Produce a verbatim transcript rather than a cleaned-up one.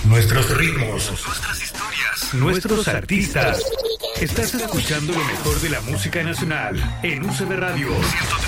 nuestros ritmos, nuestras historias, nuestros artistas. Estás escuchando lo mejor de la música nacional en U C B Radio ciento